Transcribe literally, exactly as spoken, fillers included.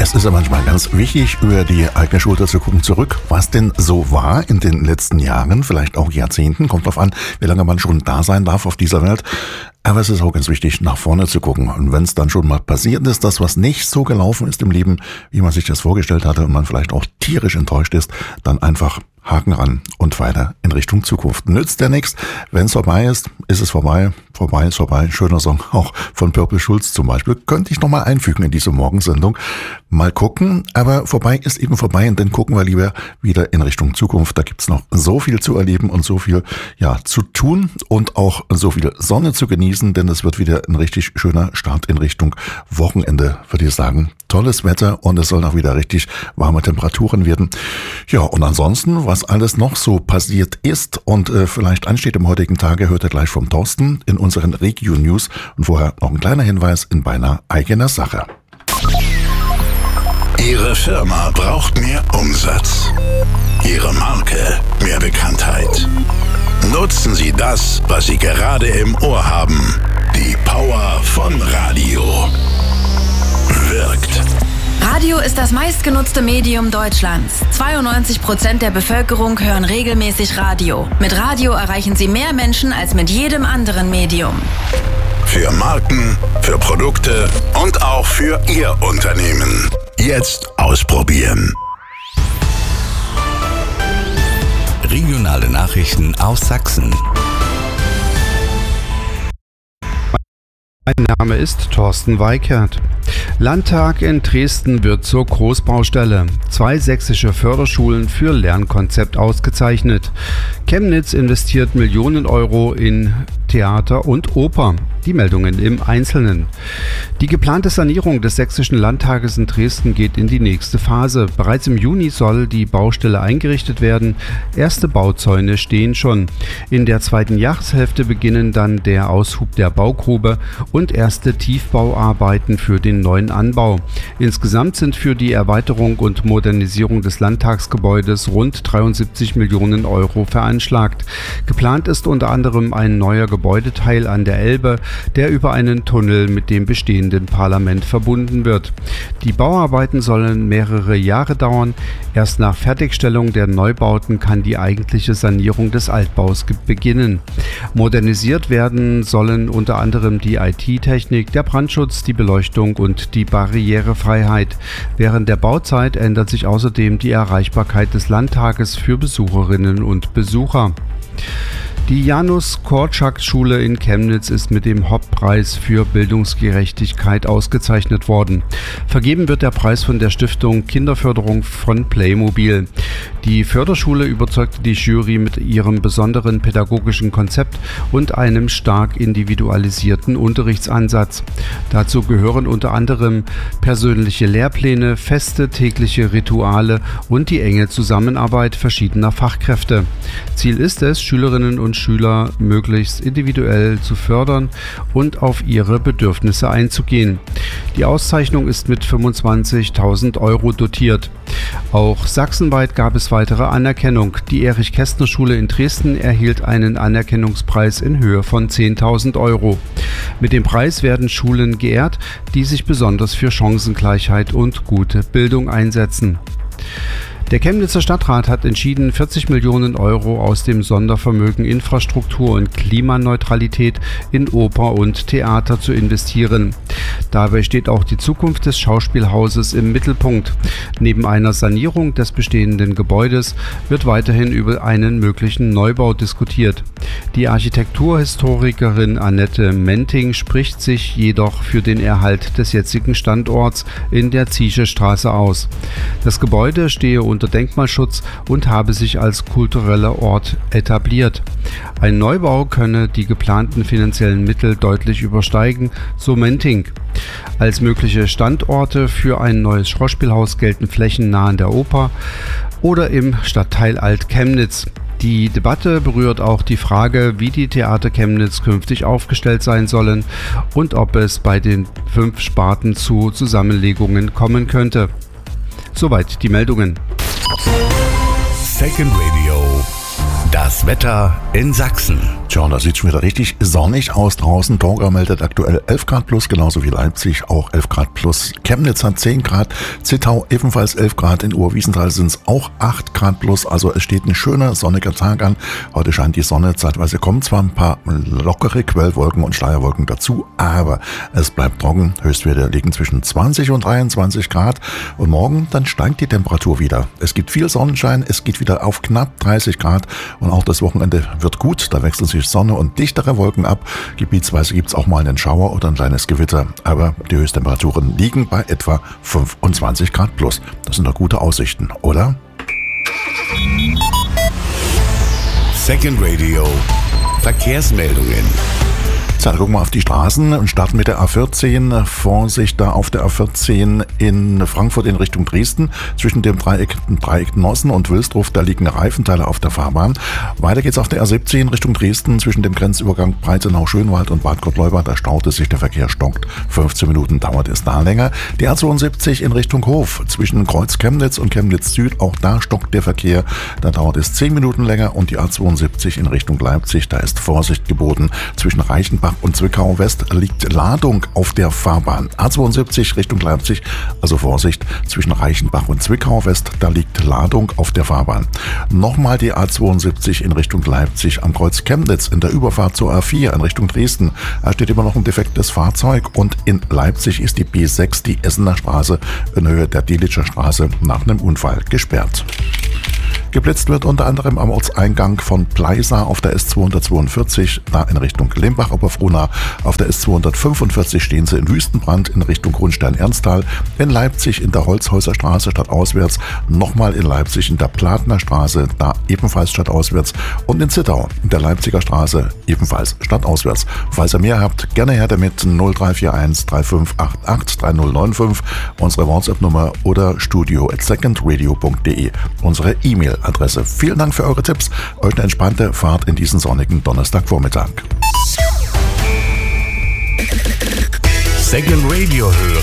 Es ist ja manchmal ganz wichtig, über die eigene Schulter zu gucken zurück, was denn so war in den letzten Jahren, vielleicht auch Jahrzehnten, kommt drauf an, wie lange man schon da sein darf auf dieser Welt. Aber es ist auch ganz wichtig, nach vorne zu gucken. Und wenn es dann schon mal passiert ist, das, was nicht so gelaufen ist im Leben, wie man sich das vorgestellt hatte und man vielleicht auch tierisch enttäuscht ist, dann einfach Haken ran und weiter in Richtung Zukunft. Nützt ja nichts. Wenn es vorbei ist, ist es vorbei. Vorbei ist vorbei. Schöner Song auch von Purple Schulz zum Beispiel. Könnte ich nochmal einfügen in diese Morgensendung. Mal gucken. Aber vorbei ist eben vorbei und dann gucken wir lieber wieder in Richtung Zukunft. Da gibt's noch so viel zu erleben und so viel ja zu tun und auch so viel Sonne zu genießen, denn es wird wieder ein richtig schöner Start in Richtung Wochenende, würde ich sagen. Tolles Wetter und es sollen auch wieder richtig warme Temperaturen werden. Ja, und ansonsten, was alles noch so passiert ist und äh, vielleicht ansteht im heutigen Tage, hört ihr gleich vom Thorsten in unseren Regio News. Und vorher noch ein kleiner Hinweis in beinahe eigener Sache. Ihre Firma braucht mehr Umsatz. Ihre Marke mehr Bekanntheit. Nutzen Sie das, was Sie gerade im Ohr haben. Die Power von Radio. Wirkt. Radio ist das meistgenutzte Medium Deutschlands. zweiundneunzig Prozent der Bevölkerung hören regelmäßig Radio. Mit Radio erreichen Sie mehr Menschen als mit jedem anderen Medium. Für Marken, für Produkte und auch für Ihr Unternehmen. Jetzt ausprobieren. Regionale Nachrichten aus Sachsen. Mein Name ist Thorsten Weikert. Landtag in Dresden wird zur Großbaustelle. Zwei sächsische Förderschulen für Lernkonzept ausgezeichnet. Chemnitz investiert Millionen Euro in Theater und Oper. Die Meldungen im Einzelnen. Die geplante Sanierung des Sächsischen Landtages in Dresden geht in die nächste Phase. Bereits im Juni soll die Baustelle eingerichtet werden. Erste Bauzäune stehen schon. In der zweiten Jahreshälfte beginnen dann der Aushub der Baugrube und erste Tiefbauarbeiten für den neuen Anbau. Insgesamt sind für die Erweiterung und Modernisierung des Landtagsgebäudes rund dreiundsiebzig Millionen Euro veranschlagt. Geplant ist unter anderem ein neuer Gebäudeteil an der Elbe, der über einen Tunnel mit dem bestehenden Parlament verbunden wird. Die Bauarbeiten sollen mehrere Jahre dauern. Erst nach Fertigstellung der Neubauten kann die eigentliche Sanierung des Altbaus beginnen. Modernisiert werden sollen unter anderem die I T-Technik, der Brandschutz, die Beleuchtung und die Barrierefreiheit. Während der Bauzeit ändert sich außerdem die Erreichbarkeit des Landtages für Besucherinnen und Besucher. Die Janus-Korczak-Schule in Chemnitz ist mit dem Hauptpreis für Bildungsgerechtigkeit ausgezeichnet worden. Vergeben wird der Preis von der Stiftung Kinderförderung von Playmobil. Die Förderschule überzeugte die Jury mit ihrem besonderen pädagogischen Konzept und einem stark individualisierten Unterrichtsansatz. Dazu gehören unter anderem persönliche Lehrpläne, feste tägliche Rituale und die enge Zusammenarbeit verschiedener Fachkräfte. Ziel ist es, Schülerinnen und Schüler möglichst individuell zu fördern und auf ihre Bedürfnisse einzugehen. Die Auszeichnung ist mit fünfundzwanzigtausend Euro dotiert. Auch sachsenweit gab es weitere Anerkennung. Die Erich-Kästner-Schule in Dresden erhielt einen Anerkennungspreis in Höhe von zehntausend Euro. Mit dem Preis werden Schulen geehrt, die sich besonders für Chancengleichheit und gute Bildung einsetzen. Der Chemnitzer Stadtrat hat entschieden, vierzig Millionen Euro aus dem Sondervermögen Infrastruktur und Klimaneutralität in Oper und Theater zu investieren. Dabei steht auch die Zukunft des Schauspielhauses im Mittelpunkt. Neben einer Sanierung des bestehenden Gebäudes wird weiterhin über einen möglichen Neubau diskutiert. Die Architekturhistorikerin Annette Menting spricht sich jedoch für den Erhalt des jetzigen Standorts in der Zieschestraße aus. Das Gebäude stehe unter Denkmalschutz und habe sich als kultureller Ort etabliert. Ein Neubau könne die geplanten finanziellen Mittel deutlich übersteigen, so Menting. Als mögliche Standorte für ein neues Schauspielhaus gelten Flächen nahe der Oper oder im Stadtteil Alt-Chemnitz. Die Debatte berührt auch die Frage, wie die Theater Chemnitz künftig aufgestellt sein sollen und ob es bei den fünf Sparten zu Zusammenlegungen kommen könnte. Soweit die Meldungen. Second Radio. Das Wetter in Sachsen. Tja, Tja, und da sieht schon wieder richtig sonnig aus draußen. Torgau meldet aktuell elf Grad plus, genauso wie Leipzig auch elf Grad plus. Chemnitz hat zehn Grad, Zittau ebenfalls elf Grad, in Oberwiesenthal sind es auch acht Grad plus. Also es steht ein schöner sonniger Tag an. Heute scheint die Sonne, zeitweise kommen zwar ein paar lockere Quellwolken und Schleierwolken dazu, aber es bleibt trocken. Höchstwerte liegen zwischen zwanzig und dreiundzwanzig Grad. Und morgen, dann steigt die Temperatur wieder. Es gibt viel Sonnenschein, es geht wieder auf knapp dreißig Grad und auch das Wochenende wird gut. Da wechseln sich Sonne und dichtere Wolken ab. Gebietsweise gibt es auch mal einen Schauer oder ein kleines Gewitter. Aber die Höchsttemperaturen liegen bei etwa fünfundzwanzig Grad plus. Das sind doch gute Aussichten, oder? Second Radio Verkehrsmeldungen. So, dann gucken wir auf die Straßen und starten mit der A vierzehn. Vorsicht da auf der A vierzehn in Frankfurt in Richtung Dresden. Zwischen dem Dreieck, Dreieck Nossen und Wilsdruff, da liegen Reifenteile auf der Fahrbahn. Weiter geht's auf der A siebzehn Richtung Dresden. Zwischen dem Grenzübergang Breitenau-Schönwald und Bad Gottleuba, da staut es sich, der Verkehr stockt. fünfzehn Minuten dauert es da länger. Die A zweiundsiebzig in Richtung Hof. Zwischen Kreuz Chemnitz und Chemnitz Süd, auch da stockt der Verkehr. Da dauert es zehn Minuten länger. Und die A zweiundsiebzig in Richtung Leipzig, da ist Vorsicht geboten. Zwischen Reichenbach und Zwickau West liegt Ladung auf der Fahrbahn. A zweiundsiebzig Richtung Leipzig, also Vorsicht, zwischen Reichenbach und Zwickau West, da liegt Ladung auf der Fahrbahn. Nochmal die A zweiundsiebzig in Richtung Leipzig am Kreuz Chemnitz in der Überfahrt zur A vier in Richtung Dresden. Da steht immer noch ein defektes Fahrzeug und in Leipzig ist die B sechs, die Essener Straße, in Höhe der Delitzscher Straße nach einem Unfall gesperrt. Geblitzt wird unter anderem am Ortseingang von Pleisa auf der S zweihundertzweiundvierzig, da in Richtung Limbach-Oberfrohna. Auf der S zweihundertfünfundvierzig stehen sie in Wüstenbrand in Richtung Grundstein-Ernsthal. In Leipzig in der Holzhäuser Straße stadtauswärts. Nochmal in Leipzig in der Platner Straße, da ebenfalls stadtauswärts. Und in Zittau in der Leipziger Straße ebenfalls stadtauswärts. Falls ihr mehr habt, gerne her damit null drei vier eins drei fünf acht acht drei null neun fünf, unsere WhatsApp-Nummer oder studio at secondradio punkt de, unsere E-Mail Adresse. Vielen Dank für eure Tipps. Euch eine entspannte Fahrt in diesen sonnigen Donnerstagvormittag. Second Radio hören.